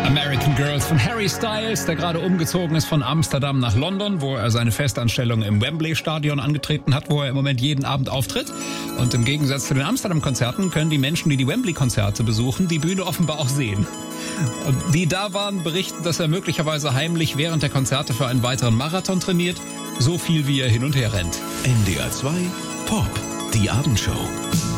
American Girls von Harry Styles, der gerade umgezogen ist von Amsterdam nach London, wo er seine Festanstellung im Wembley-Stadion angetreten hat, wo er im Moment jeden Abend auftritt. Und im Gegensatz zu den Amsterdam-Konzerten können die Menschen, die die Wembley-Konzerte besuchen, die Bühne offenbar auch sehen. Und die da waren, berichten, dass er möglicherweise heimlich während der Konzerte für einen weiteren Marathon trainiert, so viel wie er hin und her rennt. NDR 2 Pop, die Abendshow.